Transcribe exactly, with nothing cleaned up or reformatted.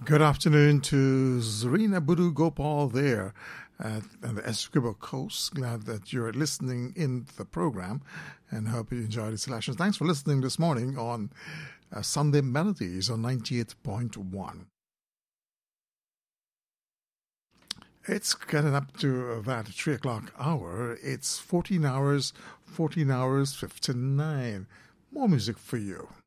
Good afternoon to Zarina Budu Gopal there at, at the Essequibo Coast. Glad that you're listening in the program and hope you enjoyed the selections. Thanks for listening this morning on uh, Sunday Melodies on ninety-eight point one. It's getting up to that three o'clock hour. It's fourteen hours, fourteen hours, fifty-nine. More music for you.